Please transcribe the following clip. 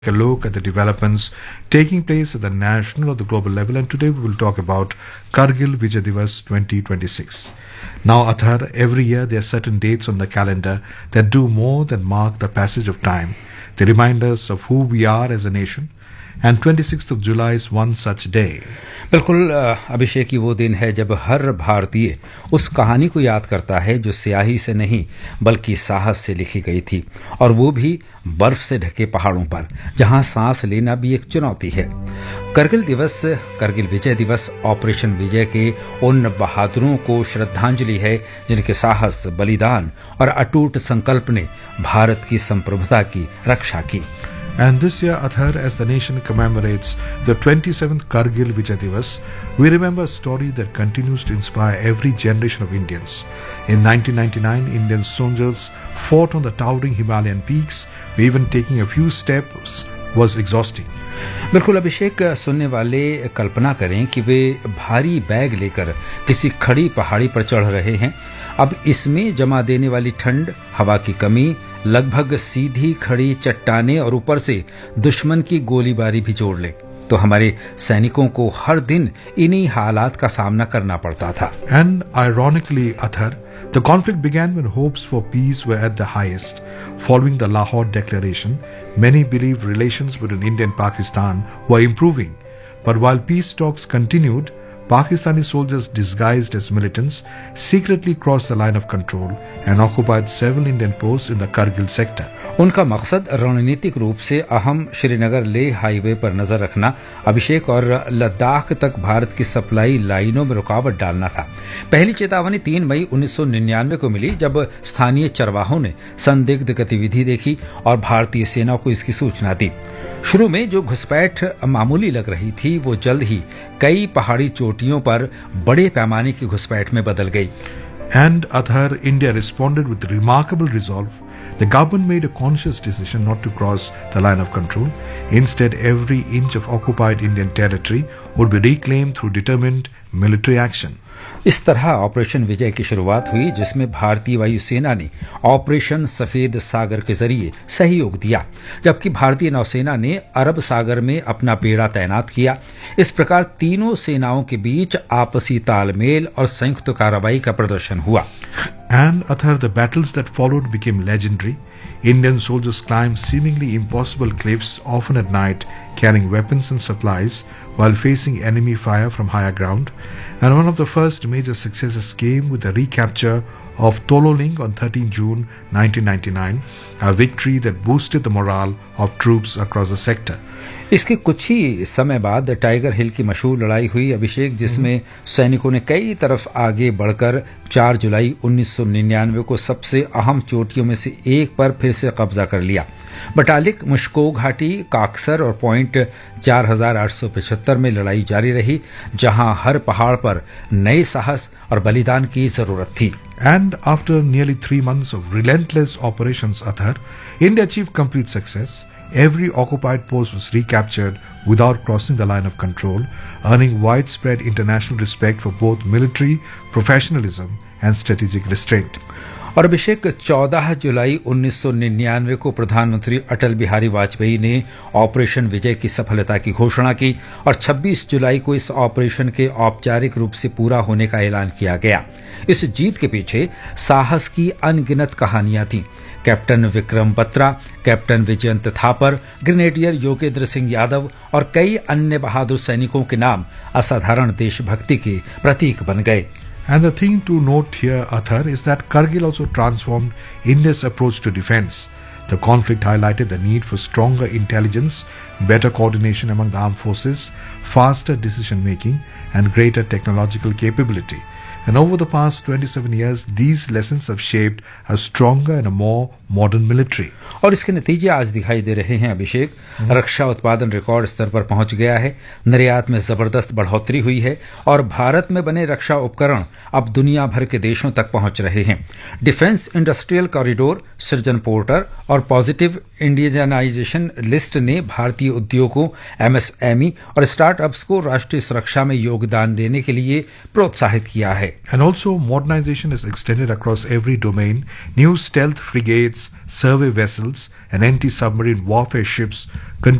A look at the developments taking place at the national or the global level, and today we will talk about Kargil Vijay Divas 2026. Now, Athar, every year there are certain dates on the calendar that do more than mark the passage of time. They remind us of who we are as a nation, and 26th of July is one such day. बिल्कुल अभिषेक, वो दिन है जब हर भारतीय उस कहानी को याद करता है जो स्याही से नहीं बल्कि साहस से लिखी गई थी, और वो भी बर्फ से ढके पहाड़ों पर, जहां सांस लेना भी एक चुनौती है। करगिल विजय दिवस ऑपरेशन विजय के उन बहादुरों को श्रद्धांजलि है जिनके साहस, बलिदान और अटूट संकल्प ने भारत की संप्रभुता की रक्षा की। And this year, Athar, as the nation commemorates the 27th Kargil Vijay Divas, we remember a story that continues to inspire every generation of Indians. In 1999, Indian soldiers fought on the towering Himalayan peaks, where even taking a few steps was exhausting. बिल्कुल अभिषेक, सुनने वाले कल्पना करें कि वे भारी bag लेकर किसी खड़ी पहाड़ी पर चढ़ रहे हैं। अब इसमें जमा देने वाली ठंड, हवा की कमी, लगभग सीधी खड़ी चट्टानें और ऊपर से दुश्मन की गोलीबारी भी जोड़ ले तो हमारे सैनिकों को हर दिन इन्हीं हालात का सामना करना पड़ता था। And ironically, Athar, the conflict began when hopes for peace were at the highest. Following the Lahore Declaration, many believed relations between India and Pakistan were improving. But while peace talks continued, Pakistani soldiers disguised as militants secretly crossed the line of control and occupied several Indian posts in the Kargil sector. उनका मकसद रणनीतिक रूप से अहम Srinagar Leh highway पर नजर रखना, अभिषेक, और लद्दाख तक भारत की सप्लाई लाइनों में रुकावट डालना था। पहली चेतावनी 3 मई 1999 को मिली, जब स्थानीय चरवाहों ने संदिग्ध गतिविधि देखी और भारतीय सेना को इसकी सूचना दी। शुरू में जो घुसपैठ मामूली लग रही थी, वो जल्द ही कई पहाड़ी चोटियों पर बड़े पैमाने की घुसपैठ में बदल गई। And Athar, India responded with remarkable resolve. The government made a conscious decision not to cross the line of control. Instead, every inch of occupied Indian territory would be reclaimed through determined military action. इस तरह operation विजय की शुरुआत हुई, जिसमें भारतीय वायुसेना ने operation सफेद सागर के जरिए सहयोग दिया, जबकि भारतीय नौसेना ने अरब सागर में अपना बेड़ा तैनात किया। इस प्रकार तीनों सेनाओं के बीच आपसी तालमेल और संयुक्त कार्रवाई का प्रदर्शन हुआ। And Athar, the battles that followed became legendary. Indian soldiers climbed seemingly impossible cliffs, often at night, carrying weapons and supplies while facing enemy fire from higher ground. And one of the first major successes came with the recapture of Tololing on 13 June 1999, a victory that boosted the morale of troops across the sector. इसके कुछ ही समय बाद tiger हिल की मशहूर लड़ाई हुई, अभिषेक, जिसमें सैनिकों ने कई तरफ आगे बढ़कर 4 जुलाई 1999 को सबसे अहम चोटियों में से एक पर फिर से कब्जा कर लिया। बटालिक, मुश्को घाटी, काक्सर और पॉइंट 4875 में लड़ाई जारी रही, जहां हर पहाड़ पर नए साहस और बलिदान की जरूरत थी। And after nearly 3 months of relentless operations, Athar, India achieved complete success. Every occupied post was recaptured without crossing the line of control, earning widespread international respect for both military professionalism and strategic restraint. और अभिषेक, 14 जुलाई 1999 को प्रधानमंत्री अटल बिहारी वाजपेयी ने operation विजय की सफलता की घोषणा की और 26 जुलाई को इस ऑपरेशन के औपचारिक रूप से पूरा होने का ऐलान किया गया। इस जीत के पीछे साहस की अनगिनत कहानियां थीं। Captain Vikram Batra, captain Vijayant Thapar, grenadier Yogendra Singh Yadav और कई अन्य बहादुर सैनिकों के नाम असाधारण देशभक्ति के प्रतीक बन गए। And the thing to note here, Athar, is that Kargil also transformed India's approach to defense. The conflict highlighted the need for stronger intelligence, better coordination among the armed forces, faster decision making, and greater technological capability. And over the past 27 years, these lessons have shaped a stronger and a more modern military. और इसके नतीजे आज दिखाई दे रहे हैं, अभिषेक। रक्षा उत्पादन record स्तर पर पहुंच गया है, निर्यात में जबरदस्त बढ़ोतरी हुई है और भारत में बने रक्षा उपकरण अब दुनिया भर के देशों तक पहुंच रहे हैं। डिफेंस इंडस्ट्रियल कॉरिडोर, सृजन पोर्टर और पॉजिटिव इंडियनाइजेशन लिस्ट ने भारतीय उद्योगों, एमएसएमई और स्टार्टअप्स को राष्ट्रीय सुरक्षा में योगदान देने के लिए प्रोत्साहित किया है। And also, modernization is extended across every domain. New stealth frigates, survey vessels, and anti-submarine warfare ships